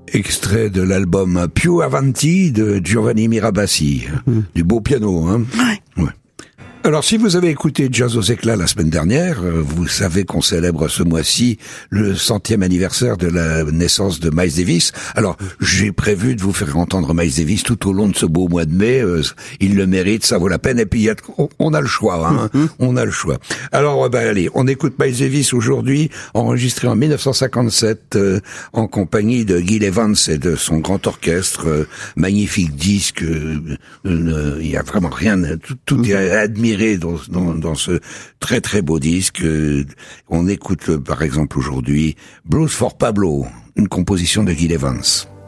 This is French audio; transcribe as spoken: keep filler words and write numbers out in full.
Extrait de l'album Più Avanti de Giovanni Mirabassi. Mmh. Du beau piano, hein. Ouais. Ouais. Alors, si vous avez écouté Jazz aux éclats la semaine dernière, vous savez qu'on célèbre ce mois-ci le centième anniversaire de la naissance de Miles Davis. Alors, j'ai prévu de vous faire entendre Miles Davis tout au long de ce beau mois de mai. Euh, il le mérite, ça vaut la peine. Et puis, y a, on a le choix, hein. Mm-hmm. On a le choix. Alors, ben, allez, on écoute Miles Davis aujourd'hui, enregistré en mille neuf cent cinquante-sept, euh, en compagnie de Gil Evans et de son grand orchestre. Euh, magnifique disque. Il euh, y a vraiment rien. Tout, tout mm-hmm. est admiré. Dans, dans, dans ce très très beau disque. On écoute par exemple aujourd'hui Blues for Pablo, une composition de Gil Evans.